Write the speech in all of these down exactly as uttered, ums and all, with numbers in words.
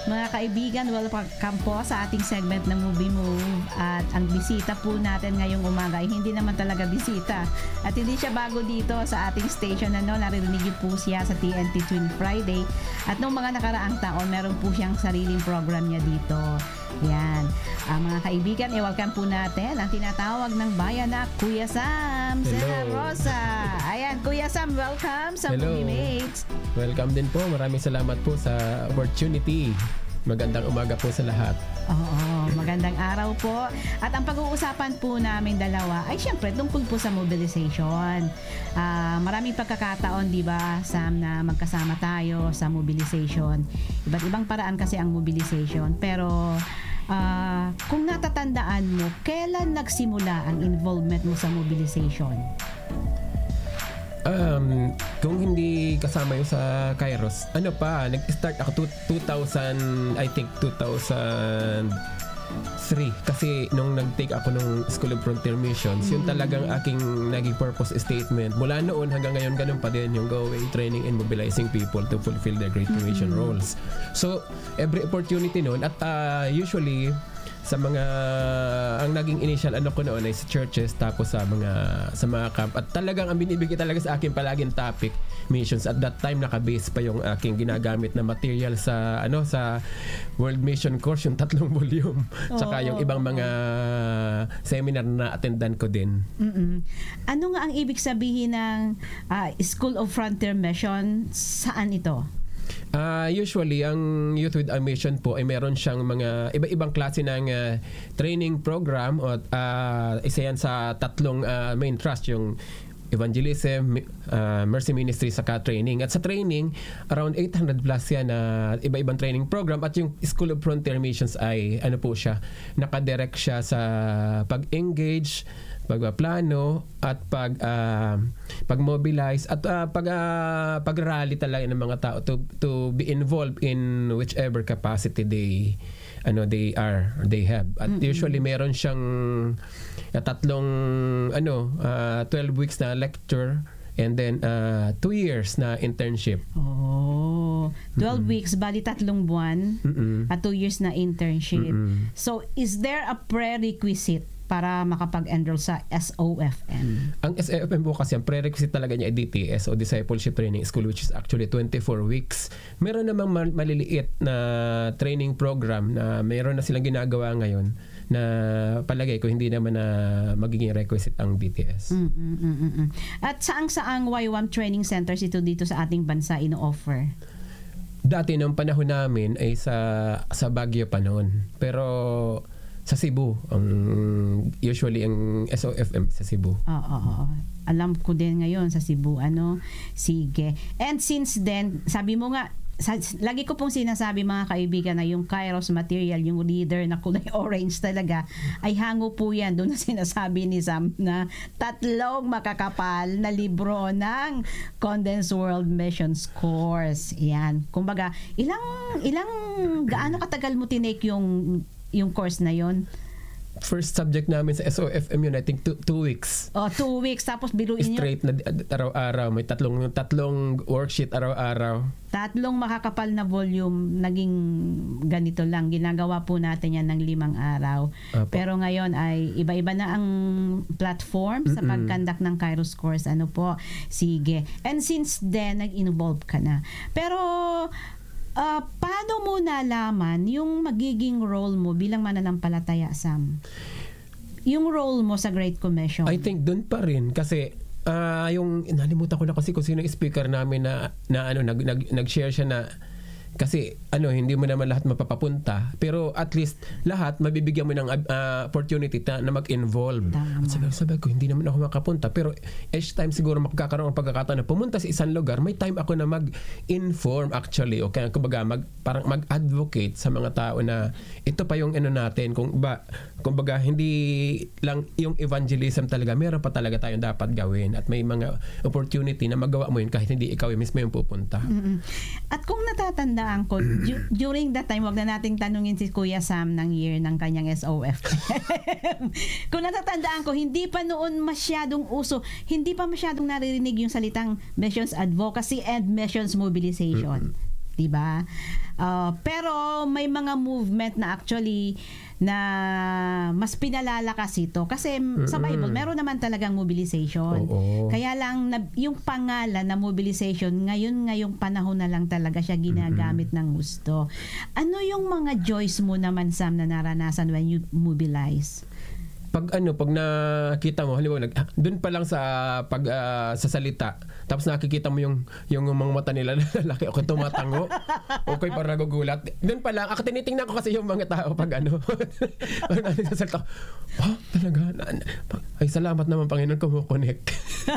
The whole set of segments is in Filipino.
Mga kaibigan, welcome po sa ating segment ng Movie Move. At ang bisita po natin ngayong umaga ay hindi naman talaga bisita. At hindi siya bago dito sa ating station. Ano, naririnig niyo po siya sa T N T Twin Friday. At noong mga nakaraang taon, meron po siyang sariling program niya dito. Yan. Uh, mga kaibigan, i-welcome po natin ang tinatawag ng bayan na Kuya Sam Sena Rosa. Ayan, Kuya Sam, welcome sa Hello. Movie Mates. Welcome din po. Maraming salamat po sa opportunity. Magandang umaga po sa lahat. Oo, magandang araw po. At ang pag-uusapan po namin dalawa ay syempre tungkol po sa mobilization. Uh, maraming pagkakataon, di ba, Sam, na magkasama tayo sa mobilization. Iba't ibang paraan kasi ang mobilization. Pero uh, kung natatandaan mo, kailan nagsimula ang involvement mo sa mobilization? Um, kung hindi kasama yung sa Kairos, ano pa, nag-start ako two thousand, I think two thousand three kasi nung nag-take ako nung School of Frontier Missions, mm-hmm. yung talagang aking naging purpose statement. Mula noon hanggang ngayon, ganun pa din yung go away, training and mobilizing people to fulfill their great mm-hmm. mission roles. So, every opportunity noon at uh, usually sa mga ang naging initial ano ko noon ay sa churches tapos sa mga sa mga camp at talagang ang binibigay talaga sa akin palaging topic missions. At that time naka-base pa yung aking ginagamit na material sa ano sa World Mission Course, yung tatlong volume tsaka yung ibang mga seminar na attendan ko din. Mm-mm. Ano nga ang ibig sabihin ng uh, School of Frontier Mission? Saan ito? Uh, usually, ang Youth with a Mission po ay meron siyang mga iba-ibang klase ng uh, training program o uh, isa yan sa tatlong uh, main trust, yung evangelism, uh, mercy ministry, saka training. At sa training, around eight hundred plus yan na uh, iba-ibang training program. At yung School of Frontier Missions ay ano po siya, nakadirect siya sa pag-engage, pagpaplano at pag uh, pag-mobilize at uh, pag uh, pag-rally talaga ng mga tao to to be involved in whichever capacity they ano they are or they have. At mm-hmm. usually meron siyang uh, tatlong ano uh, twelve weeks na lecture and then uh, two years na internship. Oh, twelve mm-hmm. weeks, bali tatlong buwan mm-hmm. at two years na internship. Mm-hmm. So, is there a prerequisite para makapag-enroll sa S O F M? Ang S O F M po kasi, ang prerequisite talaga niya ay D T S o Discipleship Training School, which is actually twenty-four weeks. Meron namang mal- maliliit na training program na meron na silang ginagawa ngayon na palagay ko hindi naman na magiging requisite ang D T S. Mm-mm-mm-mm. At saang-saang Y WAM training centers ito dito sa ating bansa ino-offer? Dati nung panahon namin ay sa sa Baguio pa noon. Pero sa Cebu, ang usually ang S O F M sa Cebu. Oo, oo. Alam ko din ngayon sa Cebu, ano. Sige. And since then, sabi mo nga, sa, lagi ko pong sinasabi mga kaibigan na yung Kairos material, yung reader na kulay orange talaga, ay hango po yan doon na sinasabi ni Sam na tatlong makakapal na libro ng Condensed World Missions Course. Yan. Kumbaga, ilang, ilang, gaano katagal mo tinake yung yung course na yon? First subject namin sa S O F M yun, I think two, two weeks. Oh, two weeks. Tapos biruin nyo. Straight na araw-araw. May tatlong tatlong worksheet araw-araw. Tatlong makakapal na volume, naging ganito lang. Ginagawa po natin yan ng limang araw. Apo. Pero ngayon ay iba-iba na ang platform sa pag-conduct ng Kairos course. Ano po? Sige. And since then, nag-involve ka na. Pero Uh, paano mo nalaman yung magiging role mo bilang mananampalataya, Sam? Yung role mo sa Great Commission? I think doon pa rin kasi uh, yung nalimutan ko na kasi kung sino yung speaker namin na, na ano nag, nag, nag-share siya na kasi ano hindi mo naman lahat mapapapunta pero at least lahat mabibigyan mo ng uh, opportunity na, na mag-involve. At sabi, sabi ko hindi naman ako makapunta pero each time siguro makakaroon ng pagkakataon na pumunta sa isang lugar, may time ako na mag-inform actually o kaya kumbaga mag, parang mag-advocate sa mga tao na ito pa yung ano natin kung ba kumbaga hindi lang yung evangelism talaga, meron pa talaga tayong dapat gawin at may mga opportunity na magawa mo yun kahit hindi ikaw yung mismo yung pupunta. Mm-mm. At kung natatanda ko, du- during that time, wag na nating tanungin si Kuya Sam ng year ng kanyang S O F. Kung natatandaan ko, hindi pa noon masyadong uso, hindi pa masyadong naririnig yung salitang missions advocacy and missions mobilization. 'di ba? Uh, pero may mga movement na actually na mas pinalalakas ito kasi mm-hmm. sa Bible meron naman talagang mobilization. Oo. Kaya lang na, yung pangalan na mobilization ngayon ngayong panahon na lang talaga siya ginagamit mm-hmm. ng gusto. Ano yung mga joys mo naman, Sam, na naranasan when you mobilize? Pag ano, pag nakita mo, halimbawa, nag, doon pa lang sa pag uh, sa salita, tapos nakikita mo yung yung mga mata nila lalaki, okay, tumatango. Okay, para nagugulat. Doon pa lang, ako tinitingnan ko kasi yung mga tao pag ano, pag nagsasalita. Ha? Talaga? Ay, salamat naman, Panginoon, kumukonect.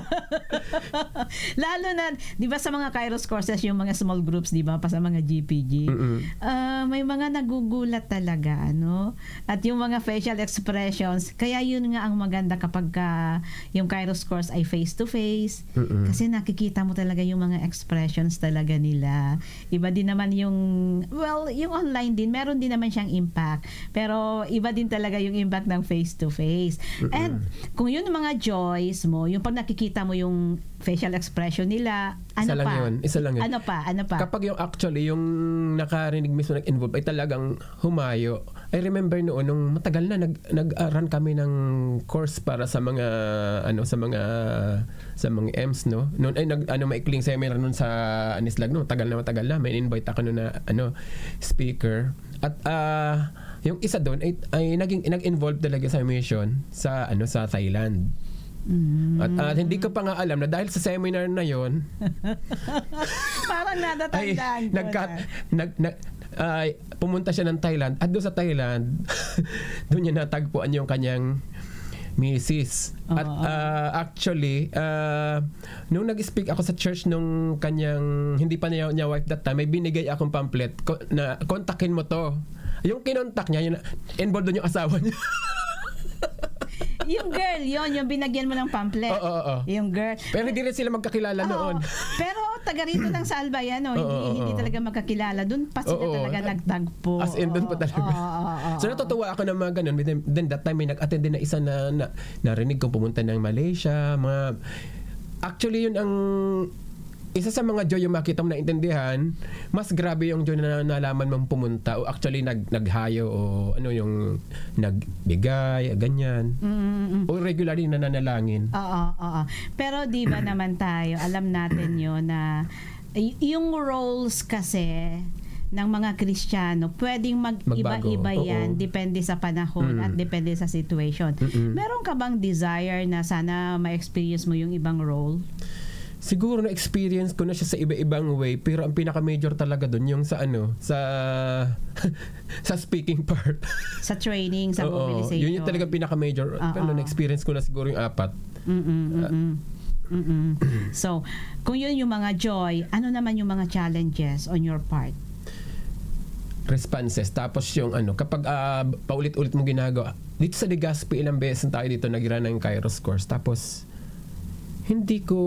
Lalo na, di ba sa mga Kairos courses, yung mga small groups, di ba, pa sa mga G P G, uh, may mga nagugulat talaga, ano? At yung mga facial expressions, kaya yun nga ang maganda kapag uh, yung Kairos course ay face-to-face. Mm-mm. Kasi nakikita mo talaga yung mga expressions talaga nila. Iba din naman yung, well, yung online din, meron din naman siyang impact. Pero iba din talaga yung impact ng face-to-face. Mm-mm. And kung yun yung mga joys mo, yung pag nakikita mo yung facial expression nila, ano isa lang pa? Yun, isa lang yun. Ano pa? Ano pa? Kapag yung actually, yung nakarinig mismo nag-involve ay talagang humayo. I remember noon, nung matagal na nag, nag-run kami ng course para sa mga ano sa mga sa mga E M S, no. Noon ay nag ano maikling seminar noon sa Anislag, no. Tagal na matagal na may invite ako noon na ano speaker. At uh, yung isa doon ay, ay naging nag-involve talaga sa mission sa ano sa Thailand. Mm. At uh, hindi ko pa nga alam na dahil sa seminar na yon parang natatandaan ko nagka, nag, nag, ay uh, pumunta siya ng Thailand at doon sa Thailand doon niya natagpuan yung kanyang misis. At uh, actually uh, nung nag-speak ako sa church nung kanyang hindi pa niya, niya wife that time, may binigay akong pamphlet ko, na kontakin mo to. Yung kinontak niya, yun, involved doon yung asawa niya. Yung girl, yon yung binagyan mo ng pamphlet. Oo, oo, oo. Yung girl. Pero hindi rin sila magkakilala oo, noon. Pero taga rito lang sa Albayan, no? hindi, oo, oo. hindi talaga magkakilala. Doon pa sila oo, talaga oo. nagtagpo. As in, doon pa talaga. Oo, oo, oo. So natutuwa ako ng mga ganun. Then that time may nag-attend din na isa na, na narinig kong pumunta ng Malaysia. Mga, actually yun ang isa sa mga joy yung makita mo na intindihan, mas grabe yung joy na nalaman mong pumunta o actually nag naghayo o ano yung nagbigay, ganyan. Mm-hmm. O regularly na nanalangin. Oo, oo. Pero di ba naman tayo, alam natin yun na y- yung roles kasi ng mga Kristiyano, pwedeng mag-iba-iba yan, oo. Depende sa panahon mm. at depende sa situation. Mm-mm. Meron ka bang desire na sana ma-experience mo yung ibang role? Siguro na-experience ko na siya sa iba-ibang way, pero ang pinaka-major talaga doon yung sa ano, sa sa speaking part. Sa training, sa oo, mobilization. Yun yung talaga pinaka-major. Uh-oh. Pero na-experience ko na siguro yung apat. Mm-mm, mm-mm. Uh, so, kung yun yung mga joy, ano naman yung mga challenges on your part? Responses. Tapos yung ano, kapag uh, paulit-ulit mo ginagawa, dito sa Legazpi, ilang beses tayo dito nag-run ng Kairos course. Tapos, hindi ko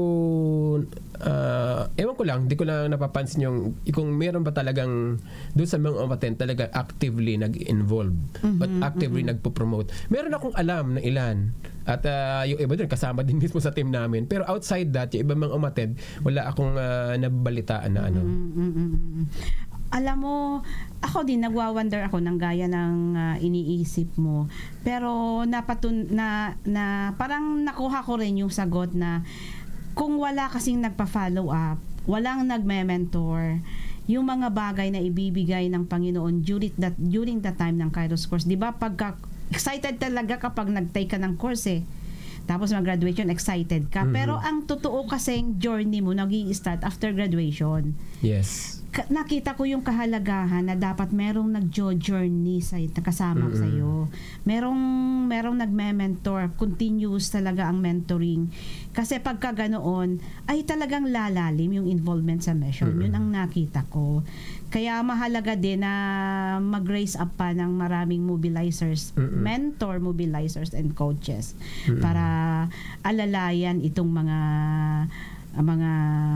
uh, ewan ko lang, hindi ko lang napapansin yung kung meron ba talagang doon sa mga umattend talaga actively nag-involve mm-hmm, but actively mm-hmm. nagpo-promote. Meron akong alam na ilan at uh, yung iba doon kasama din mismo sa team namin, pero outside that yung iba mga umattend wala akong uh, nabalitaan na ano. Mm-hmm. Alam mo, ako din nagwa-wonder ako ng gaya ng uh, iniisip mo. Pero napatun na na parang nakuha ko rin yung sagot na kung wala kasing nagpa-follow up, walang nagme-mentor, yung mga bagay na ibibigay ng Panginoon during that during that time ng Kairos course. 'Di ba? Pagka excited talaga kapag nag-take ka ng course eh. Tapos mag-graduation, excited ka. Mm-hmm. Pero ang totoo kasing journey mo nag-i-start after graduation. Yes. Ka- nakita ko yung kahalagahan na dapat merong nag-journey sa kasama mm-hmm. sa iyo. Merong merong nagme-mentor, continuous talaga ang mentoring. Kasi pagka ganoon ay talagang lalalim yung involvement sa mission. Mm-hmm. Yun ang nakita ko. Kaya mahalaga din na mag-raise up pa ng maraming mobilizers, mm-hmm. mentor mobilizers and coaches mm-hmm. para alalayan itong mga mga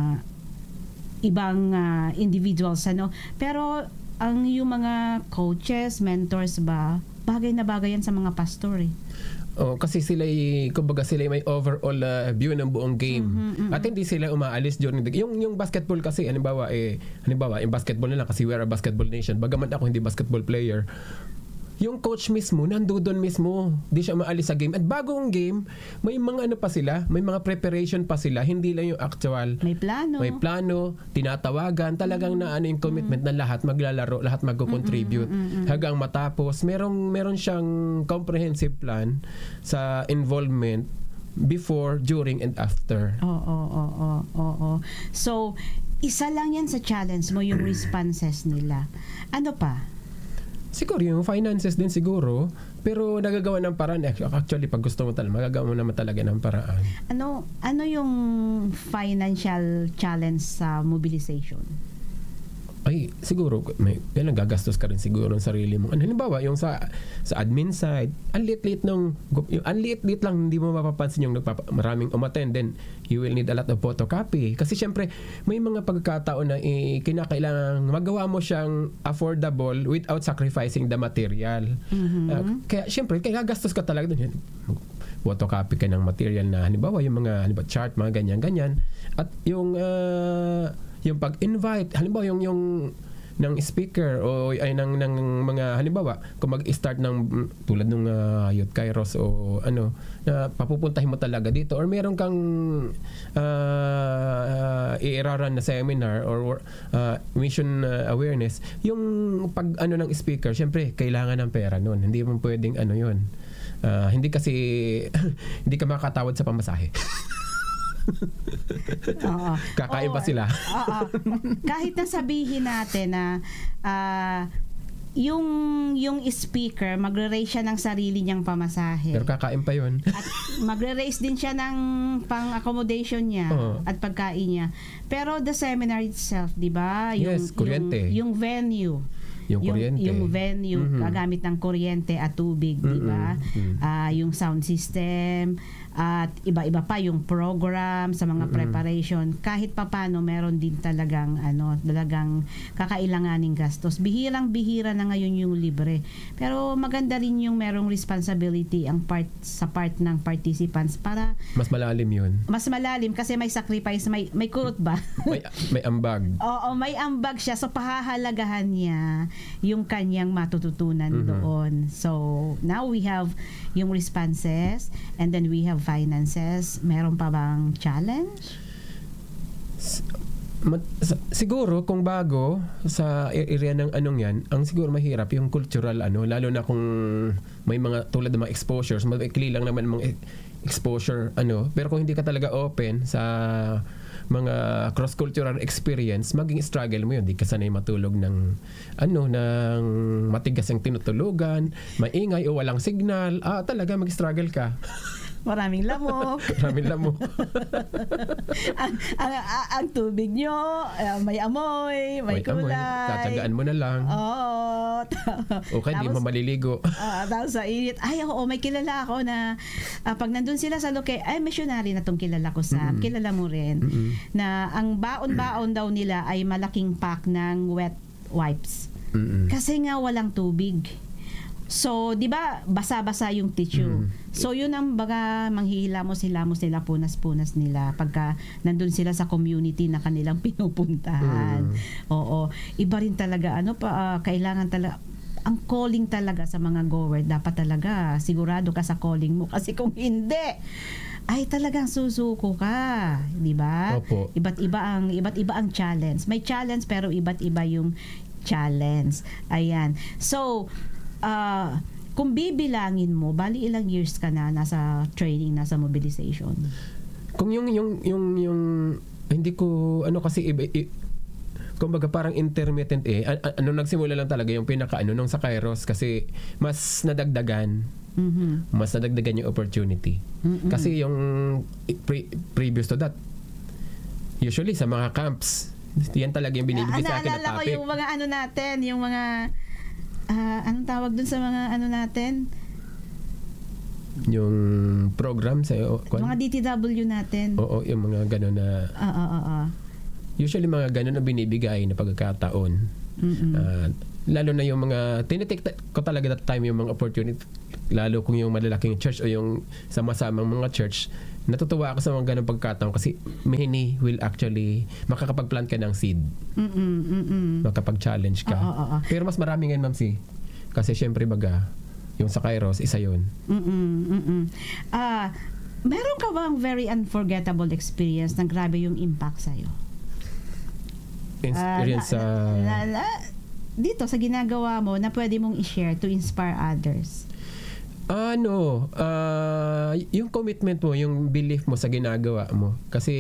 ibang uh, individuals ano. Pero ang yung mga coaches, mentors ba, bagay na bagay yan sa mga pastor eh. Oh, kasi sila kumbaga sila may overall uh, view ng buong game. Mhm, mhm. At hindi sila umaalis during the yung yung basketball kasi halimbawa eh halimbawa yung basketball nila kasi we are a basketball nation. Bagaman ako hindi basketball player, yung coach mismo nandoon mismo, di siya maalis sa game. At bagong game, may mga ano pa sila, may mga preparation pa sila, hindi lang yung actual. May plano. May plano, tinatawagan, talagang na ano yung commitment na lahat maglalaro, lahat magko-contribute hanggang matapos. Merong meron siyang comprehensive plan sa involvement before, during and after. Oo, oo, oo, oo. So, isa lang yan sa challenge mo, yung responses nila. Ano pa? Siguro yung finances din siguro, pero nagagawa ng paraan. Actually, pag gusto mo talaga, magagawa mo naman talaga ng paraan. Ano ano yung financial challenge sa mobilization? Ay, siguro, may, yan, gagastos ka rin siguro ng sarili mo. Ano, halimbawa, yung sa sa admin side, ang liit-liit nung, yung ang liit-liit lang, hindi mo mapapansin yung nagpapa, maraming umattend, then you will need a lot of photocopy. Kasi syempre, may mga pagkakataon na eh, kinakailangan magawa mo siyang affordable without sacrificing the material. Mhm. Uh, kaya syempre, kaya gastos ka talaga dun. Photocopy ka ng material na, halimbawa, yung mga halimbawa, chart, mga ganyan-ganyan. At yung uh, yung pag-invite, halimbawa yung yung ng speaker o ay ng ng mga halimbawa kung mag-start ng tulad ng uh, Youth Kairos o ano na papupuntahin mo talaga dito or meron kang uh, uh, i-run na seminar or uh, mission uh, awareness, yung pag ano ng speaker, syempre kailangan ng pera noon, hindi mo pwedeng ano yun, uh, hindi kasi hindi ka makakatawad sa pamasahe. Oo. Kakain pa sila. Oo. Kahit na sabihin natin na uh, yung yung speaker magre-raise siya ng sarili niyang pamasahe. Pero kakain pa yun. At magre-raise din siya ng pang-accommodation niya Oo. at pagkain niya. Pero the seminar itself, 'di ba? Yung, Yes, kuryente. Yung, yung venue. Yung kuryente. Yung venue, Mhm. gagamit ng kuryente at tubig, 'di ba? Mm-mm. Ah, yung sound system at iba-iba pa yung program sa mga Mm-mm. preparation. Kahit papaano meron din talagang ano, talagang kakailanganing gastos. Bihirang-bihira na ngayon yung libre. Pero maganda rin yung merong responsibility ang part sa part ng participants para Mas malalim yun. mas malalim kasi may sacrifice, may may kurot ba? May, may ambag. Oo, may ambag siya. So, pahahalagahan niya yung kanyang matututunan Mhm. doon. So, now we have yung responses and then we have finances. Meron pa bang challenge? Mat, sa- siguro kung bago sa a- area ng anong yan, ang siguro mahirap yung cultural ano, lalo na kung may mga tulad ng mga exposures, maikli lang naman mga e- exposure ano, pero kung hindi ka talaga open sa mga cross-cultural experience, maging struggle mo yun. Di ka sanay matulog ng ano, ng matigas ang tinutulugan, maingay o walang signal. Ah, talaga mag-struggle ka. Maraming lamok. Maraming lamok. ang, ang, ang, ang tubig nyo, uh, may amoy, may, May kulay. amoy. Tatsagaan mo na lang. Oo. Okay, di mo Tapos, maliligo. Ah, tapos sa init, ay oo, may kilala ako na ah, pag nandun sila sa loke, ay missionary na tong kilala ko sa, Mm-mm. kilala mo rin, Mm-mm. na ang baon-baon daw nila ay malaking pack ng wet wipes. Mm-mm. Kasi nga walang tubig. So, 'di ba, basa-basa yung tissue. Mm. So, yun ang baga manghihilamos-hilamos nila, punas-punas nila pagka nandun sila sa community na kanilang pinupuntahan. Mm. Oo. Iba rin talaga ano pa ah, kailangan talaga ang calling talaga sa mga goer, dapat talaga sigurado ka sa calling mo kasi kung hindi ay talagang susuko ka, 'di ba? Opo. Iba't iba ang iba't iba ang challenge. May challenge pero iba't iba yung challenge. Ayan. So, ah kung bibilangin mo, bali ilang years ka na nasa training, nasa mobilization? Kung yung yung yung yung hindi ko ano kasi iba i, kumbaga parang intermittent eh. A- a- ano nagsimula lang talaga yung pinaka ano nung sa Kairos kasi mas nadagdagan, Mhm. mas nadagdagan yung opportunity. Mm-mm. Kasi yung i- pre- previous to that usually sa mga camps yan talaga yung binibigay sa akin na naalala ko topic. yung mga ano natin, yung mga ah, anong tawag dun sa mga ano natin? Yung program sa Mga D T W natin. Oo, yung mga gano'n na Oo, oo, oo. usually mga gano'n na binibigay na pagkakataon. Mm-mm. Ah, lalo na yung mga tinitake ta- ko talaga that time yung mga opportunity, lalo kung yung malalaking church o yung sama-samang mga church. Natutuwa ako sa mga ganong pagkataon kasi many will actually makakapag-plant ka ng seed, Mm-mm, mm-mm. makapag-challenge ka. Oo, oo, oo. Pero mas marami ngayon, Ma'am Si, kasi syempre baga yung sa Kairos isa yun. Mm-mm, mm-mm. Ah, meron ka bang very unforgettable experience na grabe yung impact sa'yo? Ah, Experience sa na- na- na- dito sa ginagawa mo na pwede mong i-share to inspire others. ano, ah, yung commitment mo, yung belief mo sa ginagawa mo. Kasi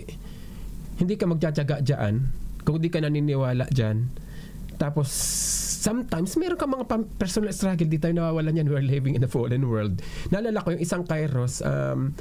hindi ka magtsatsaga dyan kung di ka naniniwala dyan. Tapos sometimes meron ka mga pam- personal struggle, di tayo nawawalan yan. We're living in a fallen world. Naalala ko yung isang Kairos, um,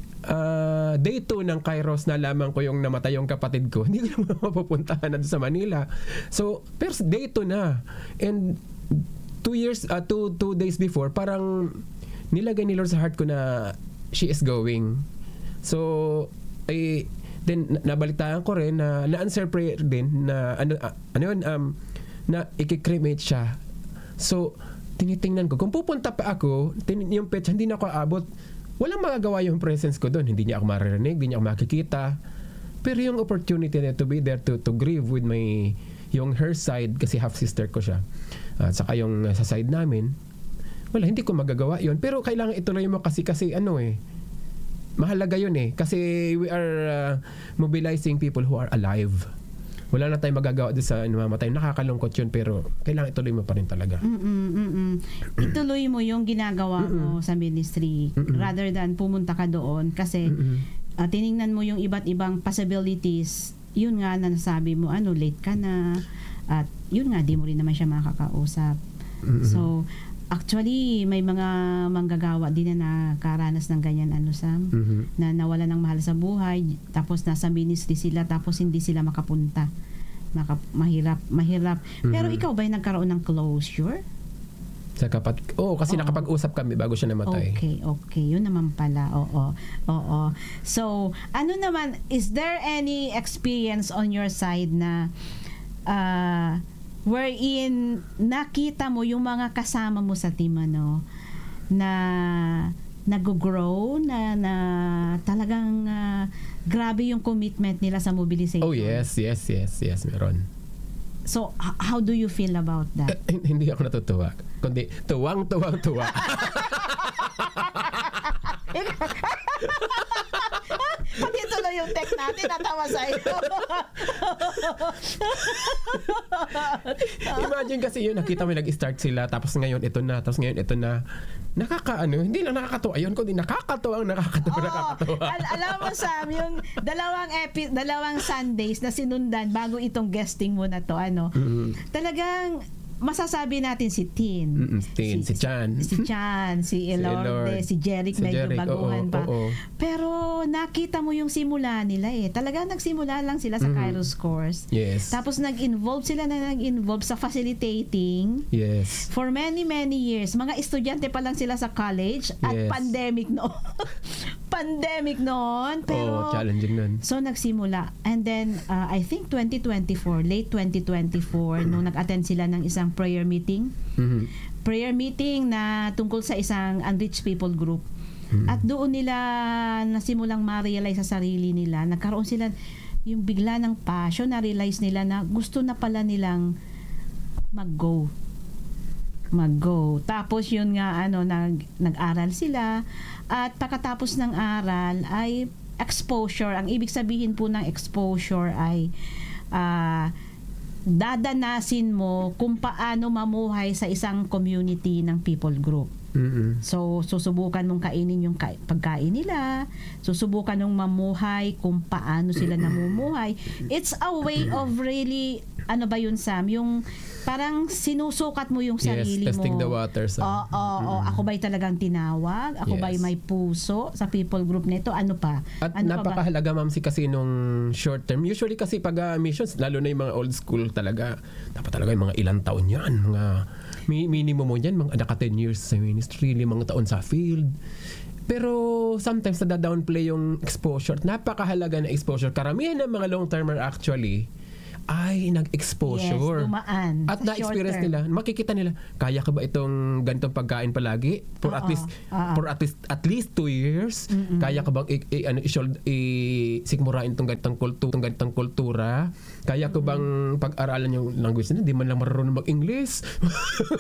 uh, day two ng Kairos, nalaman ko yung namatay yung kapatid ko. Hindi ko naman mapupuntahan na doon sa Manila. So, pero day two na. And two years, uh, two, two days before, parang nilagay ni Lord sa heart ko na she is going. So, ay, then na- nabalitaan ko rin na na-answer prayer din na ano, uh, ano yun, um, na i-cremate siya. So, tinitingnan ko. Kung pupunta pa ako, tin- yung petsa, hindi na ako abot. Walang magagawa yung presence ko doon. Hindi niya ako maririnig, hindi niya ako makikita. Pero yung opportunity na to be there to, to grieve with my, yung her side, kasi half-sister ko siya. At saka yung uh, sa side namin, wala, hindi ko magagawa yun. Pero kailangan ituloy mo kasi, kasi ano eh, mahalaga yun eh. Kasi we are uh, mobilizing people who are alive. Wala na tayong magagawa doon sa namamatay. Nakakalungkot yun, pero kailangan ituloy mo pa rin talaga. Mm-mm, mm-mm. Ituloy mo yung ginagawa mo sa ministry Mm-mm. rather than pumunta ka doon kasi Mm-mm. uh, tiningnan mo yung iba't ibang possibilities. Yun nga na nasabi mo, ano, late ka na at yun nga, di mo rin naman siya makakausap. Mm-mm. So, actually, may mga manggagawa din na nakaranas ng ganyan, ano, Sam, Mhm. na nawala ng mahal sa buhay, tapos nasa ministry sila, tapos hindi sila makapunta. Maka, mahirap, mahirap. Pero Mhm. ikaw ba yung nagkaroon ng closure? Sa kapat, oh, kasi Oo. nakapag-usap kami bago siya namatay. Okay, okay. Yun naman pala. Oo. Oo. So, ano naman, is there any experience on your side na uh, wherein nakita mo yung mga kasama mo sa team, ano, na nag-grow, na, na talagang uh, grabe yung commitment nila sa mobilization? Oh yes, yes, yes, yes, meron. So, h- how do you feel about that? Eh, hindi ako natutuwa. Kundi, tuwang, tuwang, tuwa. Pati tuloy yung tech natin, natawa sa'yo. Imagine kasi yun, nakita mo nag-start sila, tapos ngayon ito na, tapos ngayon ito na. Nakakaano, hindi lang nakakatuwa yun, kundi nakakatuwa, nakakatuwa, Oo. nakakatuwa. Al- alam mo, Sam, yung dalawang epi- dalawang Sundays na sinundan bago itong guesting mo na to, ano, Mm-mm. talagang masasabi natin si Tin. Mm-mm, si Tin, si Chan. Si Chan, si Elorde, Elord, si Jeric, si medyo Jeric, baguhan oo, pa. oo. Pero nakita mo yung simula nila eh. Talaga nagsimula lang sila sa Mhm. Kairos course. Yes. Tapos nag-involve sila na nag-involve sa facilitating Yes. for many, many years. Mga estudyante pa lang sila sa college at Yes. pandemic noon. pandemic noon. Pero, oh, challenging nun. so nagsimula. And then, uh, I think twenty twenty-four, late twenty twenty-four, nung nag-attend sila ng isang prayer meeting. Mhm. Prayer meeting na tungkol sa isang unreached people group. Mhm. At doon nila nasimulang ma-realize sa sarili nila, nagkaroon sila yung bigla ng passion, na-realize nila na gusto na pala nilang mag-go. Mag-go. Tapos yun nga, ano, nag, nag-aral sila at pagkatapos ng aral ay exposure. Ang ibig sabihin po ng exposure ay ah, dadanasin mo kung paano mamuhay sa isang community ng people group. Mm-mm. So, susubukan mong kainin yung ka- pagkain nila, susubukan mong mamuhay kung paano sila namumuhay. It's a way of really, ano ba yun, Sam? Yung parang sinusukat mo yung Yes, sarili testing mo. the waters. Oo, ah. oo, oo. Ako ba'y talagang tinawag? Ako Yes. ba'y may puso sa people group nito? Ano pa? At ano pa ba? napakahalaga, ma'am, si kasi nung short term. Usually kasi pag uh, missions, lalo na yung mga old school talaga, dapat talaga yung mga ilang taon yan. Mga mi- minimum mo yan, mga naka ten years sa ministry, limang taon sa field. Pero sometimes nada-downplay yung exposure. Napakahalaga na exposure. Karamihan ng mga long-termer actually ay nag-exposure. Yes, dumaan. At Sa na-experience short term. nila, makikita nila, kaya ka ba itong ganitong pagkain palagi? For at Oo, least oo. for at least at least two years, kaya ka bang i, i, ano, i, i sikmurain itong ganitong kultura, itong ganitong kultura? Kaya ko bang pag-aralan yung language nila? Hindi man lang marunong mag-English.